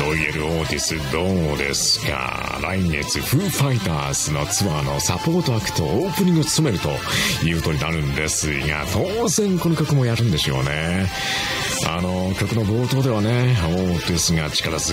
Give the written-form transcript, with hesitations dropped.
言えるオーティス、どうですか？来月フーファイターズのツアーのサポートアクトオープニングを務めるということになるんですが、当然この曲もやるんでしょうね。曲の冒頭ではね、オーティスが力